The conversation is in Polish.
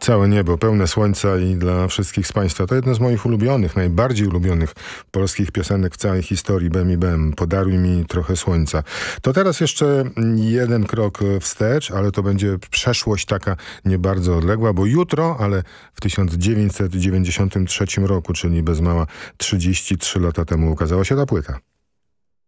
Całe niebo, pełne słońca i dla wszystkich z Państwa. To jedna z moich ulubionych, najbardziej ulubionych polskich piosenek w całej historii. Bem i Bem, podaruj mi trochę słońca. To teraz jeszcze jeden krok wstecz, ale to będzie przeszłość taka nie bardzo odległa, bo jutro, ale w 1993 roku, czyli bez mała 33 lata temu ukazała się ta płyta.